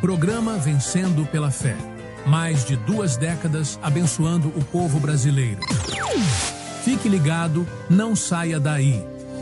Programa Vencendo pela Fé. Mais de 2 décadas abençoando o povo brasileiro. Fique ligado, não saia daí.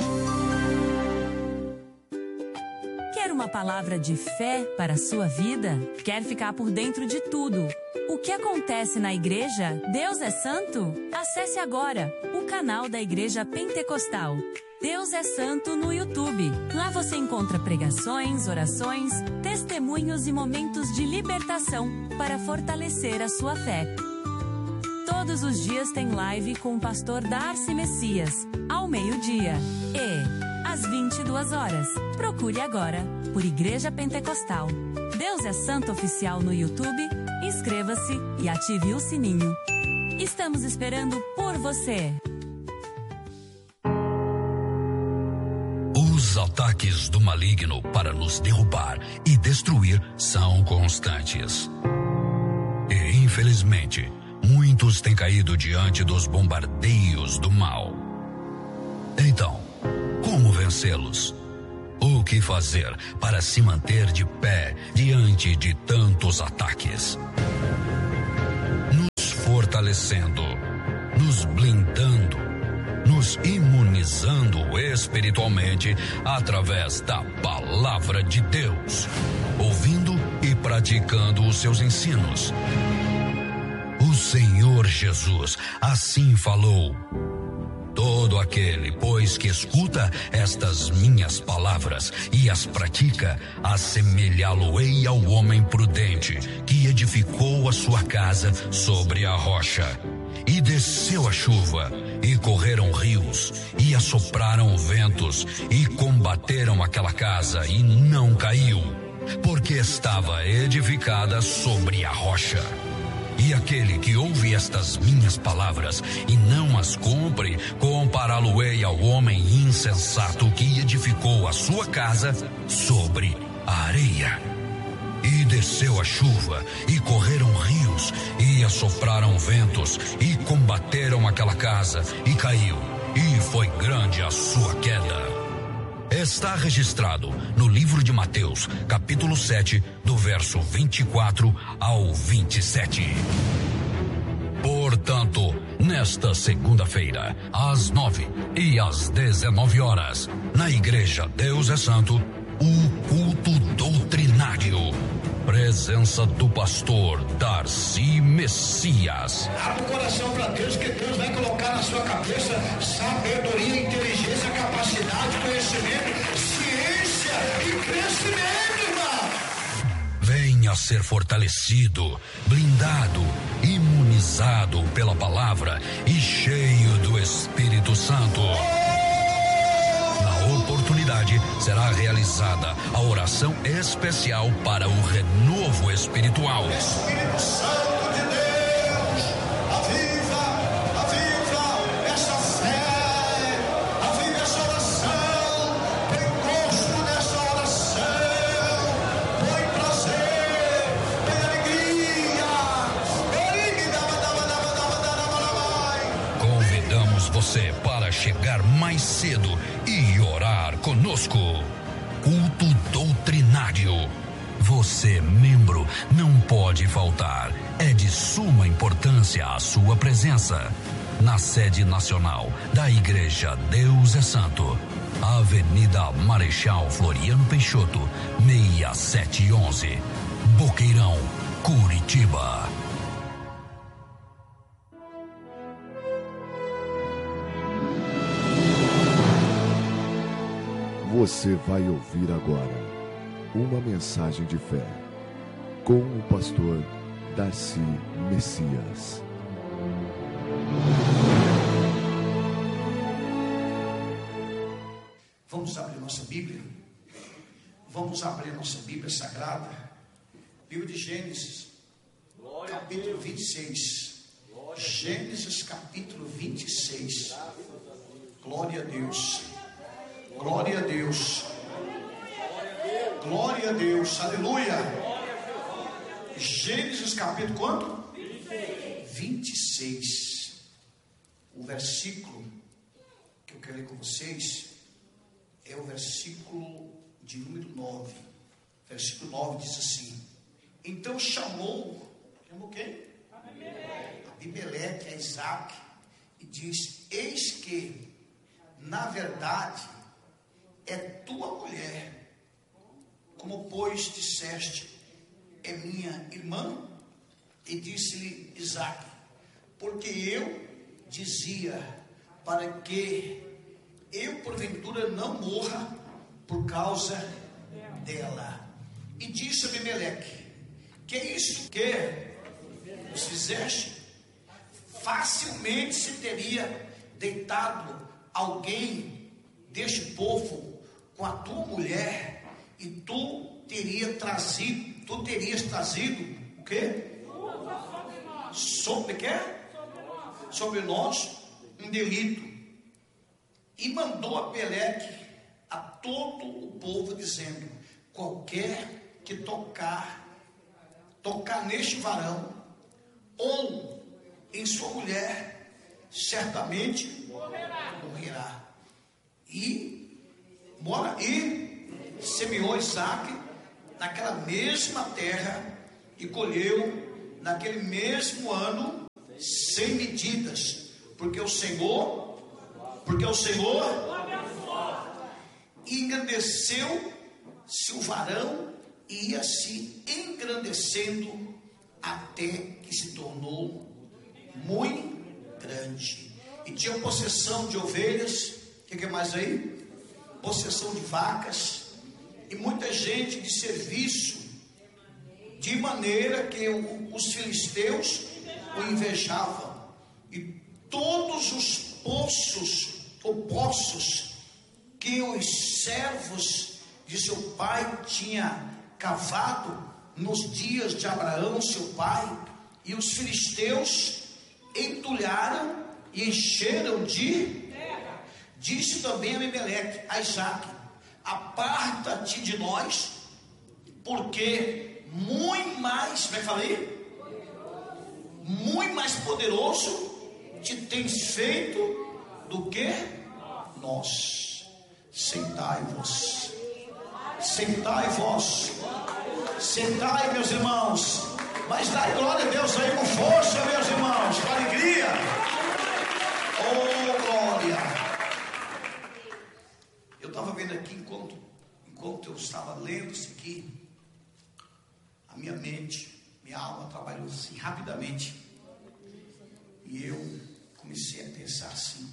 Quer uma palavra de fé para a sua vida? Quer ficar por dentro de tudo? O que acontece na igreja? Deus é Santo? Acesse agora o canal da Igreja Pentecostal. Deus é Santo no YouTube. Lá você encontra pregações, orações, testemunhos e momentos de libertação para fortalecer a sua fé. Todos os dias tem live com o pastor Darcy Messias, ao meio-dia e às 22 horas. Procure agora por Igreja Pentecostal. Deus é Santo Oficial no YouTube. Inscreva-se e ative o sininho. Estamos esperando por você. Os ataques do maligno para nos derrubar e destruir são constantes. E, infelizmente, muitos têm caído diante dos bombardeios do mal. Então, como vencê-los? O que fazer para se manter de pé diante de tantos ataques? Nos fortalecendo, nos blindando, nos imunizando espiritualmente através da palavra de Deus, ouvindo e praticando os seus ensinos. O Senhor Jesus assim falou: todo aquele, pois, que escuta estas minhas palavras e as pratica, assemelhá-lo-ei ao homem prudente, que edificou a sua casa sobre a rocha. E desceu a chuva, e correram rios, e assopraram ventos, e combateram aquela casa, e não caiu, porque estava edificada sobre a rocha. E aquele que ouve estas minhas palavras e não as cumpre, compará-lo-ei ao homem insensato que edificou a sua casa sobre a areia. E desceu a chuva, e correram rios, e assopraram ventos, e combateram aquela casa, e caiu, e foi grande a sua queda. Está registrado no livro de Mateus, capítulo 7, do verso 24 ao 27. Portanto, nesta segunda-feira, às 9 e às 19 horas, na Igreja Deus é Santo, o culto doutrinário. Presença do pastor Darcy Messias. Abre o coração para Deus, que Deus vai colocar na sua cabeça sabedoria, inteligência, capacidade, conhecimento, ciência e crescimento, irmão. Venha ser fortalecido, blindado, imunizado pela palavra e cheio do Espírito Santo. Na oportunidade será realizada a oração especial para o renovo espiritual. Espírito Santo de Deus, aviva essa fé, aviva essa oração, põe gosto nessa oração, põe prazer, põe alegria. Convidamos você para chegar mais cedo e orar conosco. Culto doutrinário. Você, membro, não pode faltar. É de suma importância a sua presença. Na sede nacional da Igreja Deus é Santo, Avenida Marechal Floriano Peixoto, 6711, Boqueirão, Curitiba. Você vai ouvir agora uma mensagem de fé com o pastor Darcy Messias. Vamos abrir nossa Bíblia? Vamos abrir nossa Bíblia Sagrada. Livro de Gênesis, capítulo 26. Gênesis, capítulo 26. Glória a Deus. Glória a Deus. Glória a Deus. Aleluia. Gênesis capítulo quanto? 26. O versículo que eu quero ler com vocês é o versículo de número 9. Versículo 9 diz assim: Então chamou quem? Abimeleque a Isaac e diz: eis que, na verdade, é tua mulher, como pois disseste, é minha irmã. E disse-lhe Isaac: porque eu dizia, para que eu porventura não morra por causa dela. E disse Abimeleque: que é isso que nos fizeste? Facilmente se teria deitado alguém deste povo com a tua mulher, e tu terias trazido o quê? Sobre quê? Sobre nós um delito. E mandou Abimeleque a todo o povo, dizendo: qualquer que tocar neste varão ou em sua mulher, certamente morrerá. E semeou Isaac naquela mesma terra e colheu naquele mesmo ano sem medidas, porque o Senhor engrandeceu-se o varão, e ia se engrandecendo até que se tornou muito grande, e tinha possessão de ovelhas. O que é mais aí? Possessão de vacas, e muita gente de serviço, de maneira que os filisteus o invejavam. E todos os poços que os servos de seu pai tinham cavado nos dias de Abraão, seu pai, e os filisteus entulharam e encheram de terra. Disse também Abimeleque a Isaac: aparta-te de nós, porque muito mais, como é que falei? Muito mais poderoso te tens feito do que nós. Sentai-vos, meus irmãos. Mas dai glória a Deus aí com força, meus irmãos, com alegria. Oh, glória. Eu estava vendo aqui, enquanto eu estava lendo isso aqui, a minha mente, minha alma trabalhou assim rapidamente, e eu comecei a pensar assim: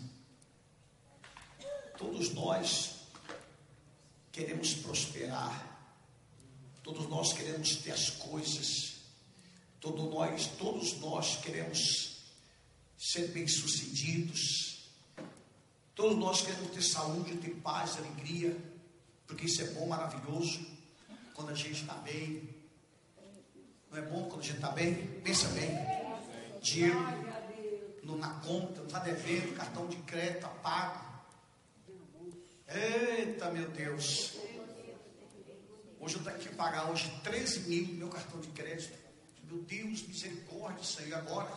todos nós queremos prosperar, todos nós queremos ter as coisas, todos nós queremos ser bem-sucedidos, todos nós queremos ter saúde, ter paz, alegria, porque isso é bom, maravilhoso, quando a gente está bem. Não é bom quando a gente está bem? Pensa bem. Dinheiro na conta, não está devendo, cartão de crédito está pago. Eita, meu Deus. Hoje eu tenho que pagar 13 mil no meu cartão de crédito. Meu Deus, misericórdia, isso aí agora.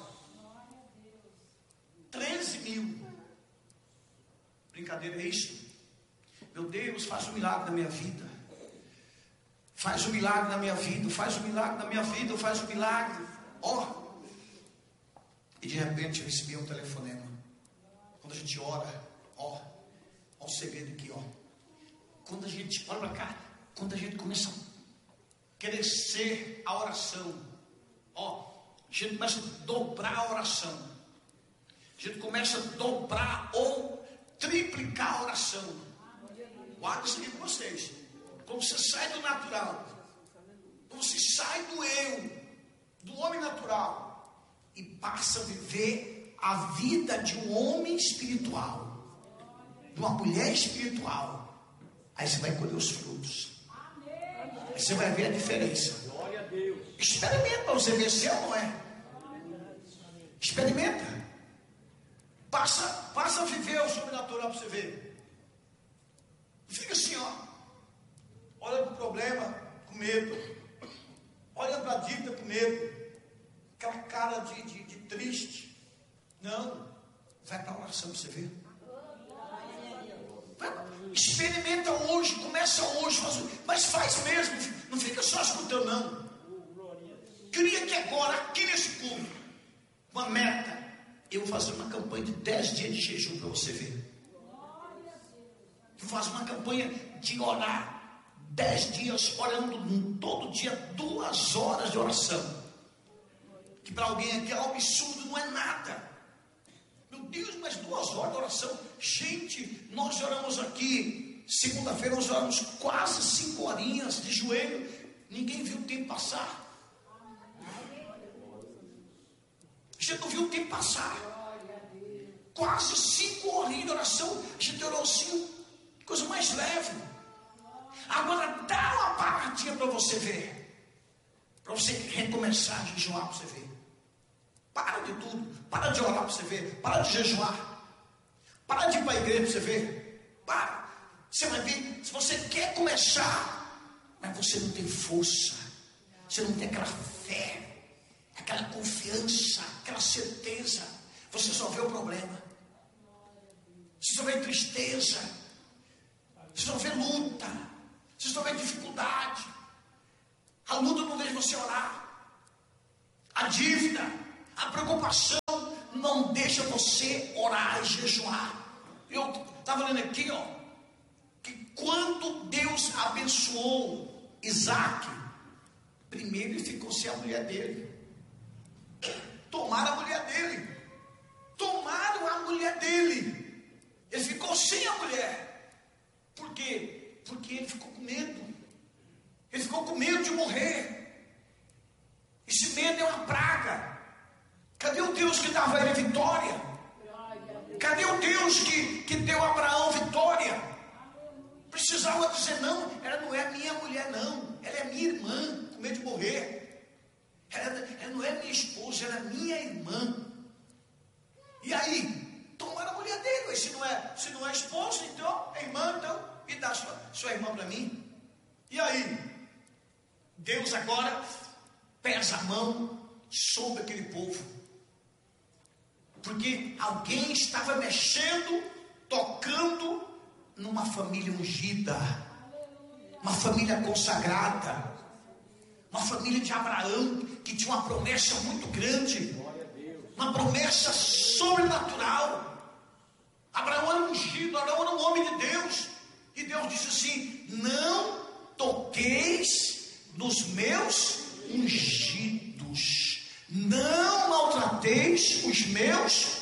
13 mil. Brincadeira é isso? Meu Deus, faz um milagre na minha vida. Faz um milagre na minha vida, faz um milagre na minha vida, faz um milagre. E de repente eu recebi um telefonema. Quando a gente ora, olha o segredo aqui, quando a gente, olha para cá, quando a gente começa a crescer a oração, a gente começa a dobrar a oração, a gente começa a dobrar ou triplicar a oração. Guarda isso aqui com vocês. Quando você sai do natural, quando você sai do eu, do homem natural, e passa a viver a vida de um homem espiritual, de uma mulher espiritual, aí você vai colher os frutos. Aí você vai ver a diferença. Experimenta para você ver se é ou não é. Experimenta. Passa a viver o sobrenatural para você ver. Fica assim, olha para o problema com medo, olha para a dívida com medo, aquela cara de triste. Não, vai para a oração para você ver. Experimenta hoje, começa hoje, mas faz mesmo, não fica só escutando, não. queria que agora, aqui nesse culto, uma meta, eu vou fazer uma campanha de 10 dias de jejum para você ver. Eu faço uma campanha de orar 10 dias, orando todo dia 2 horas de oração. Que para alguém aqui é um absurdo, não é nada. Meu Deus, mas 2 horas de oração. Gente, nós oramos aqui, segunda-feira nós oramos quase 5 horinhas de joelho. Ninguém viu o tempo passar. A gente não viu o tempo passar. Quase 5 horinhas de oração. A gente orou assim, coisa mais leve. Agora dá uma paradinha para você ver. Para você recomeçar a jejuar para você ver. Para de tudo. Para de orar para você ver. Para de jejuar. Para de ir para a igreja para você ver. Para. Você vai ver, se você quer começar, mas você não tem força. Você não tem aquela fé, aquela confiança, aquela certeza. Você só vê o problema. Você só vê tristeza. Você só vê luta. Você só vê dificuldade. A luta não deixa você orar. A dívida, a preocupação não deixa você orar e jejuar. Eu estava lendo aqui, que quando Deus abençoou Isaac, primeiro ele ficou sem a mulher dele. Tomaram a mulher dele. Tomaram a mulher dele. Ele ficou sem a mulher. Por quê? Porque ele ficou com medo. Ele ficou com medo de morrer. Esse medo é uma praga. Cadê o Deus que dava a ele vitória? Cadê o Deus que deu a Abraão vitória? Precisava dizer, não, ela não é minha mulher não. Ela é minha irmã, com medo de morrer. Ela não é minha esposa, ela é minha irmã. E aí, tomaram a mulher dele. Mas se não é esposa, então é irmã, então me dá sua irmã para mim. E aí, Deus agora pesa a mão sobre aquele povo. Porque alguém estava mexendo, tocando numa família ungida, uma família consagrada, uma família de Abraão, que tinha uma promessa muito grande, uma promessa sobrenatural. Abraão era ungido, Abraão era um homem de Deus, e Deus disse assim: não toqueis nos meus ungidos, não maltrateis os meus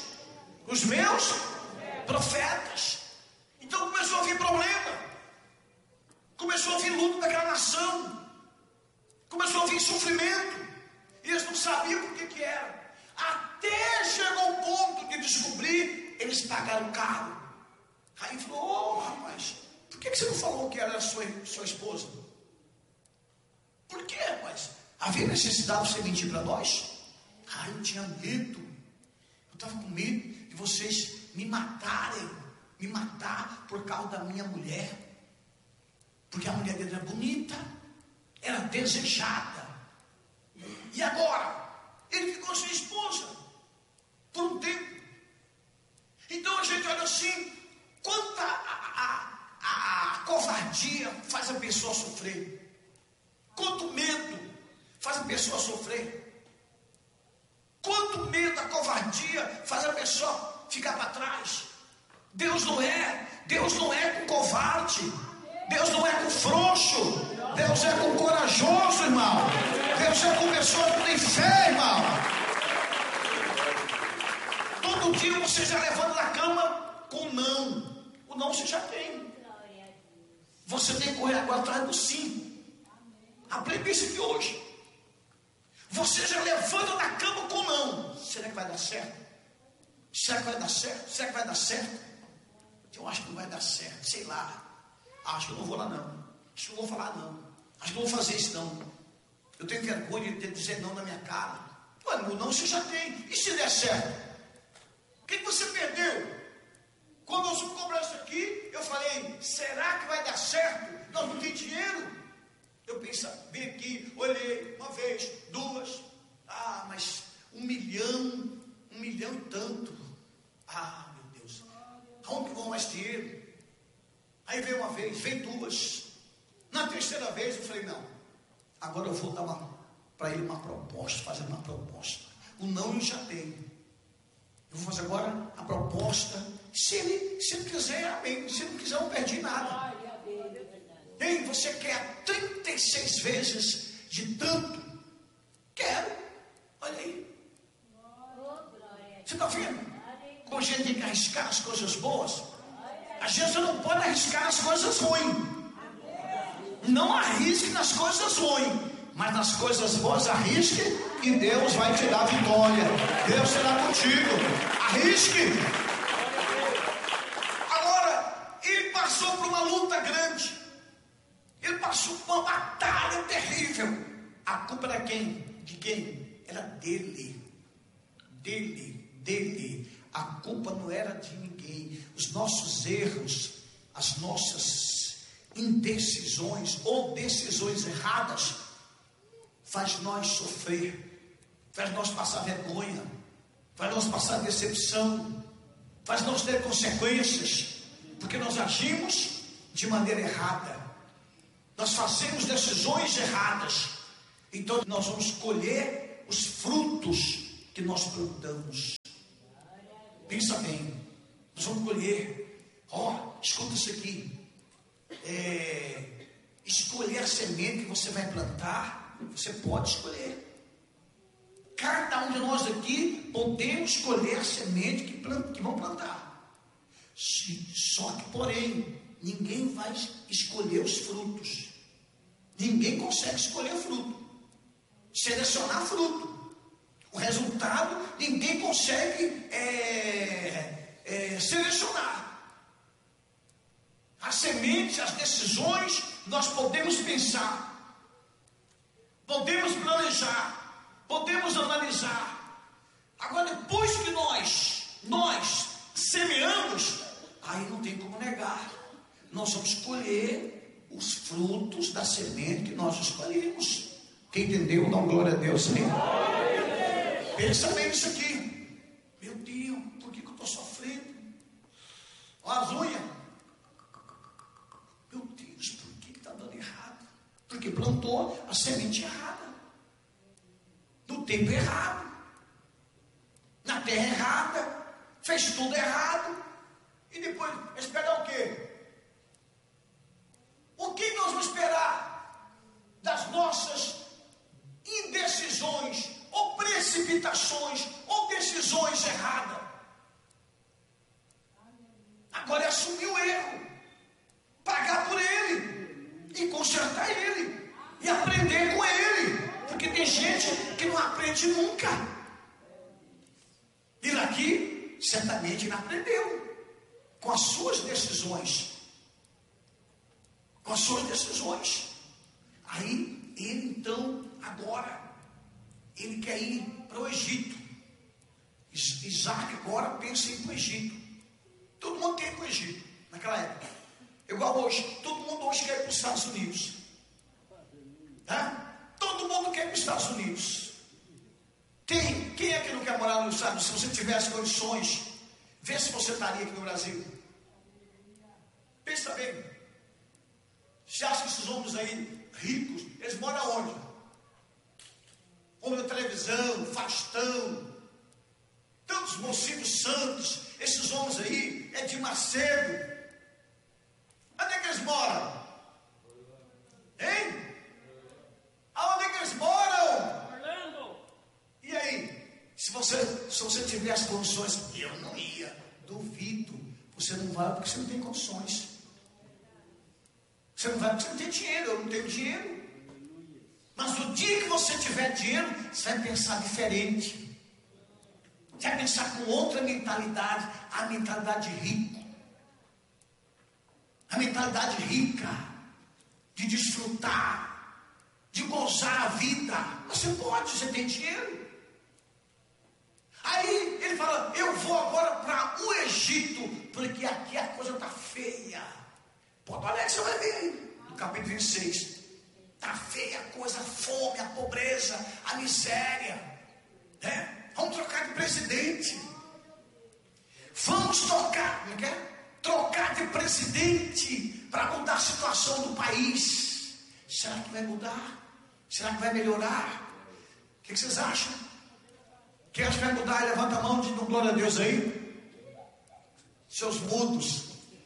profetas. Então começou a vir problema, começou a vir luta daquela nação, começou a vir sofrimento, e eles não sabiam por que era, até chegou o ponto de descobrir, eles pagaram caro. Aí falou: rapaz, por que você não falou que era sua esposa? Por que, rapaz? Havia necessidade de você mentir para nós? Eu tinha medo, eu estava com medo de vocês me matar por causa da minha mulher, porque a mulher dele era bonita, era desejada, e agora ele ficou sem esposa por um tempo. Então a gente olha assim, quanta a covardia faz a pessoa sofrer, quanto medo faz a pessoa sofrer, quanto medo, a covardia faz a pessoa ficar para trás. Deus não é com covarde, Deus não é com frouxo, Deus é com corajoso, irmão. Deus é com pessoas que têm fé, irmão. Todo dia você já levanta da cama com não. O não você já tem. Você tem que correr agora atrás do sim. Aprenda isso aqui hoje. Você já levanta da cama com não. Será que vai dar certo? Será que vai dar certo? Será que vai dar certo? Eu acho que não vai dar certo, sei lá. Acho que eu não vou lá não. Acho que eu não vou falar não. Acho que eu não vou fazer isso não. Eu tenho vergonha de dizer não na minha cara. Mano, não você já tem. E se der certo? O que você perdeu? Quando eu fui cobrar isso aqui, eu falei: será que vai dar certo? Nós não temos dinheiro. Eu pensei, vim aqui, olhei, uma vez, duas. Mas 1 milhão, 1 milhão e tanto. Meu Deus, aonde vão mais dinheiro? Aí veio uma vez, veio duas. Na terceira vez eu falei: não, agora eu vou dar para ele uma proposta, fazer uma proposta. O não ele já tem. Eu vou fazer agora a proposta. Se ele quiser, amém. Se ele não quiser, eu não perdi nada. Ei, você quer 36 vezes de tanto? Quero. Olha aí. Você está vendo? Como a gente tem que arriscar as coisas boas. Às vezes você não pode arriscar as coisas ruins. Não arrisque nas coisas ruins. Mas nas coisas boas arrisque e Deus vai te dar vitória. Deus será contigo. Arrisque. Agora, ele passou por uma luta grande. Ele passou por uma batalha terrível. A culpa era quem? De quem? Era dele. Dele. A culpa não era de ninguém. Os nossos erros, as nossas indecisões ou decisões erradas faz nós sofrer, faz nós passar vergonha, faz nós passar decepção, faz nós ter consequências, porque nós agimos de maneira errada, nós fazemos decisões erradas, então nós vamos colher os frutos que nós plantamos. Pensa bem, nós vamos colher, escuta isso aqui, escolher a semente que você vai plantar. Você pode escolher. Cada um de nós aqui podemos escolher a semente que vão plantar. Só que, porém, ninguém vai escolher os frutos. Ninguém consegue escolher o fruto. Selecionar fruto. O resultado, ninguém consegue selecionar. As sementes, as decisões, nós podemos pensar. Podemos planejar, podemos analisar. Agora, depois que nós semeamos, aí não tem como negar. Nós vamos colher os frutos da semente que nós escolhemos. Quem entendeu, dá uma glória a Deus, hein? Pensa bem nisso aqui. Meu Deus, por que eu estou sofrendo? Olha as unhas. Meu Deus, por que está dando errado? Porque plantou a semente errada, no tempo errado, na terra errada, fez tudo errado, e depois esperar o quê? O que nós vamos esperar das nossas indecisões, ou precipitações, ou decisões erradas? Agora é assumir o erro, pagar por ele, e consertar ele, e aprender com ele, porque tem gente que não aprende nunca. E daqui, certamente não aprendeu, com as suas decisões, aí ele então, agora, ele quer ir para o Egito. Isaac agora pensa em ir para o Egito. Todo mundo quer ir para o Egito, naquela época. Igual hoje, todo mundo hoje quer ir para os Estados Unidos. Todo mundo quer ir para os Estados Unidos. Quem é que não quer morar nos Estados Unidos? Se você tivesse condições, vê se você estaria aqui no Brasil. Pensa bem. Você acha que esses homens aí, ricos, eles moram onde? Homem da televisão, Faustão, tantos mocinhos santos, esses homens aí, é de Macedo. Onde é que eles moram? Hein? Aonde é que eles moram? Orlando. E aí? Se você tivesse condições, eu não ia. Duvido. Você não vai porque você não tem condições. Você não vai porque você não tem dinheiro. Eu não tenho dinheiro. Mas o dia que você tiver dinheiro, você vai pensar diferente. Você vai pensar com outra mentalidade. A mentalidade de rico. A mentalidade rica, de desfrutar, de gozar a vida. Você pode, você tem dinheiro. Aí ele fala, eu vou agora para o Egito, porque aqui a coisa está feia. Pode olhar que você vai ver aí, no capítulo 26. Está feia a coisa, a fome, a pobreza, a miséria. Vamos trocar de presidente. Vamos trocar, não quer? Trocar de presidente para mudar a situação do país. Será que vai mudar? Será que vai melhorar? que vocês acham? Quem acha que vai mudar? Levanta a mão de um glória a Deus aí. Seus mudos.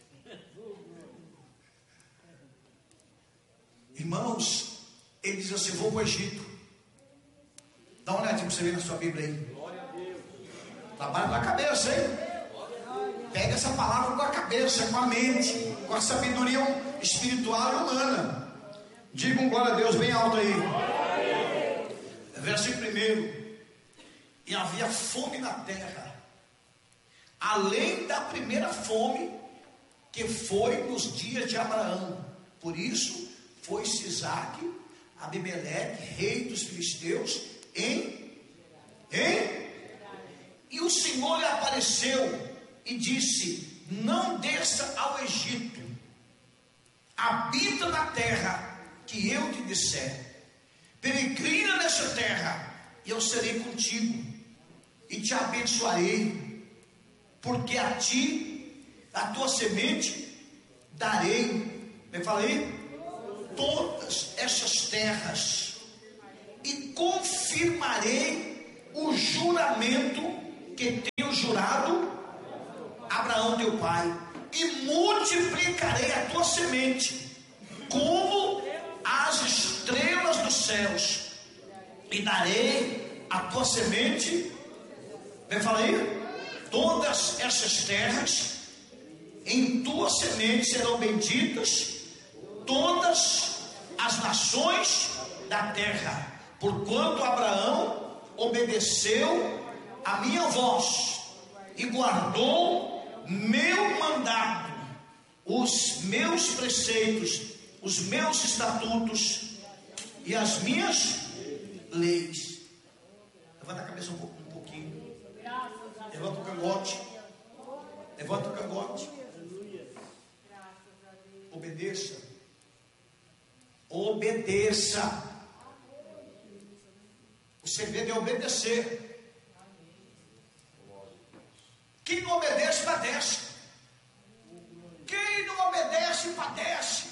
Irmãos, ele diz assim: vou para o Egito. Dá uma olhadinha para você ver na sua Bíblia aí. Trabalha com a cabeça, hein? Pega essa palavra com a cabeça, com a mente, com a sabedoria espiritual e humana. Diga um glória a Deus bem alto aí. Versículo 1. E havia fome na terra, além da primeira fome que foi nos dias de Abraão. Por isso foi-se Isaque, Abimeleque, rei dos filisteus, e o Senhor lhe apareceu e disse: não desça ao Egito, habita na terra que eu te disser, peregrina nessa terra, e eu serei contigo, e te abençoarei, porque a ti, a tua semente, darei, me fala aí, todas essas terras, e confirmarei o juramento que tenho jurado a Abraão teu pai, e multiplicarei a tua semente como as estrelas dos céus, e darei a tua semente, vem falar aí, todas essas terras em tua semente serão benditas, todas as nações da terra, porquanto Abraão obedeceu a minha voz e guardou meu mandado, os meus preceitos, os meus estatutos e as minhas leis. Levanta a cabeça um pouquinho. Levanta o cangote. Levanta o cangote. Obedeça. Obedeça. O segredo é obedecer. Quem não obedece, padece. Quem não obedece, padece.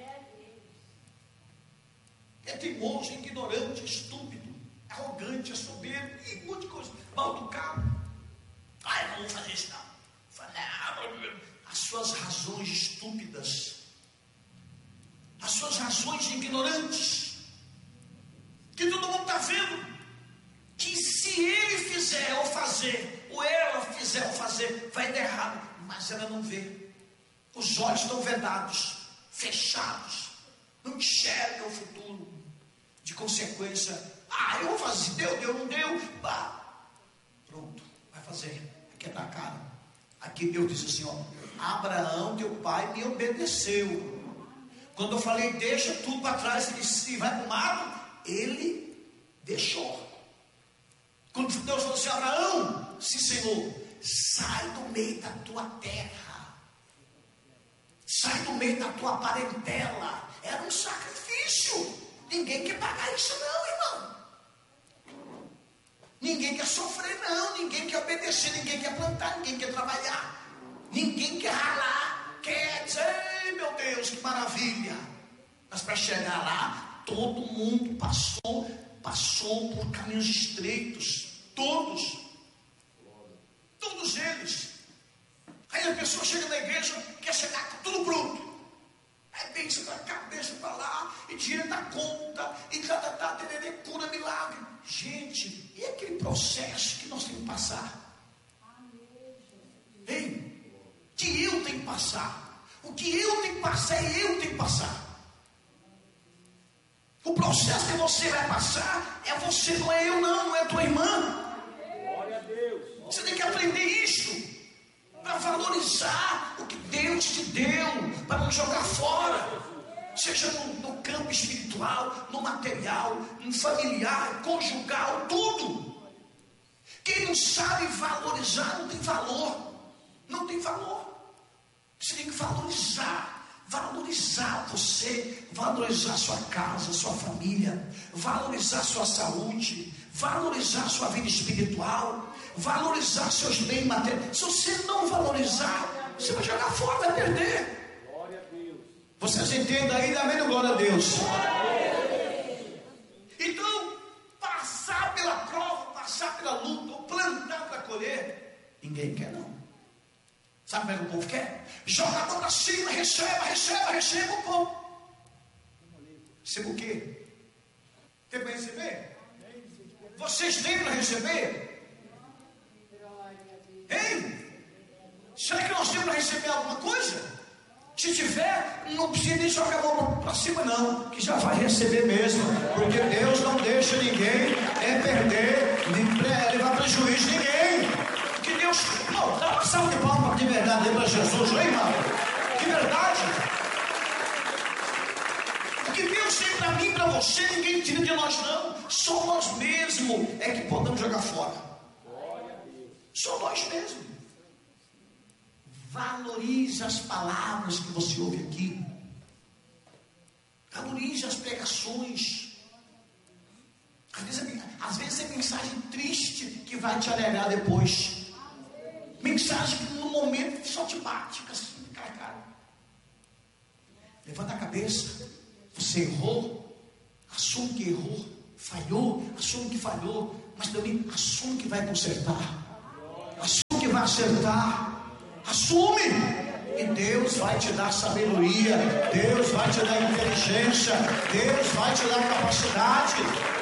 É teimoso, ignorante, estúpido, arrogante, é soberbo e um monte de coisa. Mal educado. Eu não vou fazer isso não. As suas razões estúpidas, as suas razões ignorantes, que todo mundo está vendo, que se ele fizer ou fazer, ou ela fizer ou fazer, vai dar errado, mas ela não vê. Os olhos estão vedados, fechados, não enxerga o futuro. De consequência, eu vou fazer, deu, não deu, pronto, vai fazer, vai quebrar a cara. Aqui Deus diz assim, Abraão teu pai me obedeceu. Quando eu falei deixa tudo para trás, ele disse vai para o mato, ele deixou. Quando Deus falou assim, Abraão, sim Senhor, sai do meio da tua terra, sai do meio da tua parentela. Era um sacrifício. Ninguém quer pagar isso não, irmão. Ninguém quer sofrer não, ninguém quer obedecer, ninguém quer plantar, ninguém quer trabalhar, ninguém quer ralar, quer dizer, meu Deus, que maravilha. Mas para chegar lá, todo mundo passou por caminhos estreitos, todos eles. Aí a pessoa chega na igreja, quer chegar com tudo pronto. Aí pensa da cabeça para lá, e dinheiro da conta, e cura milagre. Gente, e aquele processo que nós temos que passar? Hein? Que eu tenho que passar. O que eu tenho que passar é eu tenho que passar. O processo que você vai passar é você, não é eu não é tua irmã. Glória a Deus. Você tem que aprender isso para valorizar o que Deus te deu, para não jogar fora, seja no campo espiritual, no material, no familiar, conjugal, tudo. Quem não sabe valorizar não tem valor, não tem valor. Você tem que valorizar você, valorizar sua casa, sua família, valorizar sua saúde, valorizar sua vida espiritual, valorizar seus bens materiais. Se você não valorizar, você vai jogar fora, vai perder. Glória a Deus. Vocês entendem aí? Amém? Glória a Deus. Então, passar pela Ninguém quer, não. Sabe como é que o povo quer? Joga a mão para cima, receba o pão. Receba o quê? Tem para receber? Vocês têm para receber? Hein? Será que nós temos para receber alguma coisa? Se tiver, não precisa nem jogar a mão para cima não, que já vai receber mesmo, porque Deus não deixa ninguém perder, levar prejuízo de ninguém. Que Deus, não, dá uma salva de palmas de verdade para Jesus, hein, irmão? Que verdade. O que Deus tem para mim, para você, ninguém tira de nós não, só nós mesmos é que podemos jogar fora. Só nós mesmos. Valorize as palavras que você ouve aqui. Valorize as pregações. Às vezes é mensagem triste que vai te alegrar depois. Mensagem que no momento só te bate, assim, cara. Levanta a cabeça. Você errou. Assume que errou. Falhou. Assume que falhou. Mas também assume que vai consertar. Assume que vai acertar. Assume, e Deus vai te dar sabedoria, Deus vai te dar inteligência, Deus vai te dar capacidade.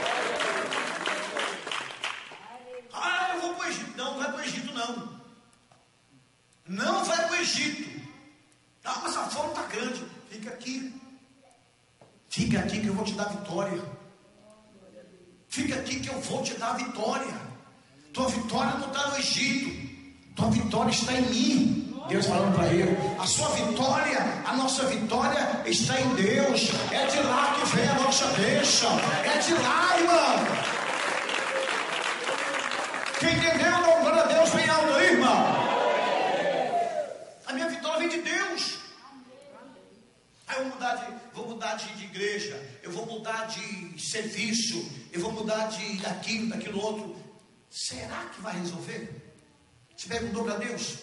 Eu vou para o Egito. Não vai para o Egito não. Não vai para o Egito. Mas a fome está grande. Fica aqui que eu vou te dar vitória. Fica aqui que eu vou te dar vitória. Tua vitória não está no Egito. Tua vitória está em mim. Deus falando para ele. A sua vitória, a nossa vitória está em Deus. É de lá que vem a nossa bênção. É de lá, irmão. Quem entendeu, não, glória a Deus, bem alto aí, irmão. A minha vitória vem de Deus. Aí eu vou mudar de igreja. Eu vou mudar de serviço. Eu vou mudar daquilo outro. Será que vai resolver? Você perguntou para Deus?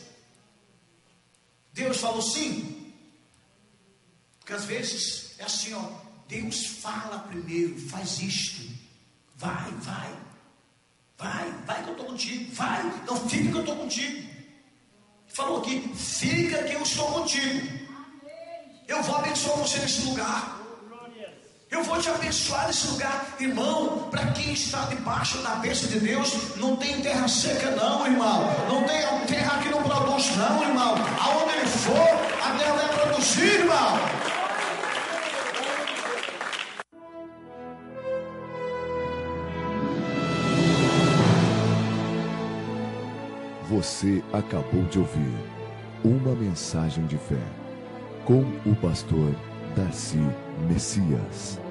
Deus falou sim? Porque às vezes é assim, ó. Deus fala primeiro, faz isto. Vai que eu estou contigo. Vai, não fica que eu estou contigo. Falou aqui, fica que eu estou contigo. Eu vou abençoar você nesse lugar. Eu vou te abençoar nesse lugar, irmão. Para quem está debaixo da bênção de Deus, não tem terra seca não, irmão. Não tem terra que não produz não, irmão. Aonde ele for, a terra vai produzir, irmão. Você acabou de ouvir uma mensagem de fé com o pastor Darcy Messias.